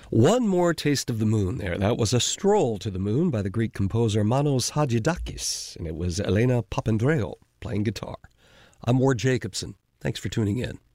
One More Taste of the Moon there. That was A Stroll to the Moon by the Greek composer Manos Hadjidakis, and it was Elena Papandreou playing guitar. I'm Ward Jacobson. Thanks for tuning in.